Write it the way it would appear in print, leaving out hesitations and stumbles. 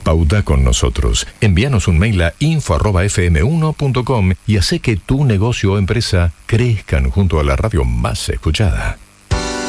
Audá con nosotros. Envíanos un mail a info@fm1.com y hace que tu negocio o empresa crezcan junto a la radio más escuchada.